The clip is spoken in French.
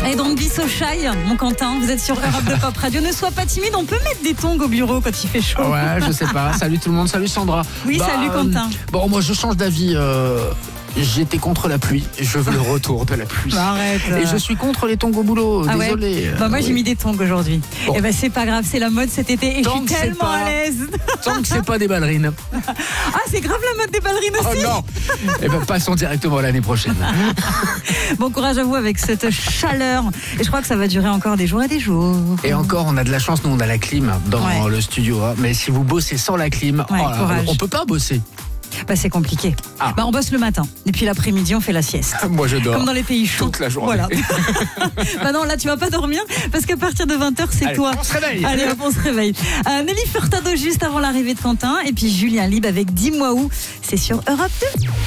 Et donc Bissochaille, mon Quentin, vous êtes sur Europe 2 Pop Radio. Ne sois pas timide, on peut mettre des tongs au bureau quand il fait chaud. Ouais, je sais pas. Salut tout le monde, salut Sandra. Oui, salut Quentin. Bon, moi je change d'avis. J'étais contre la pluie, je veux le retour de la pluie. Arrête. Et je suis contre les tongs au boulot, Ah désolé. Ouais. Moi j'ai mis des tongs aujourd'hui. Bon. Et c'est pas grave, c'est la mode cet été et je Tant suis que c'est tellement pas- à l'aise. Tant que c'est pas des ballerines. Ah, c'est grave la mode des ballerines Oh aussi. non. Eh ben passons directement à l'année prochaine. Bon courage à vous avec cette chaleur. Et je crois que ça va durer encore des jours et des jours. Et encore, on a de la chance, nous on a la clim dans Ouais. le studio. Hein. Mais si vous bossez sans la clim, Ouais, courage. on peut pas bosser. C'est compliqué. Ah. On bosse le matin. Et puis l'après-midi, on fait la sieste. Moi je dors. Comme dans les pays chauds. Toute la journée. Voilà. Non, là, tu vas pas dormir parce qu'à partir de 20h, c'est Allez, toi. on se réveille. Allez, hop, on se réveille. Nelly Furtado juste avant l'arrivée de Quentin. Et puis Julien Libre avec Dis-moi où. C'est sur Europe 2.